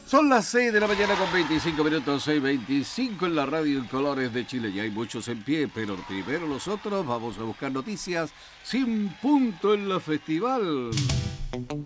Son las 6 de la mañana con 25 minutos, 6:25 en la radio en Colores de Chile. Ya hay muchos en pie, pero primero nosotros vamos a buscar noticias sin punto en la festival.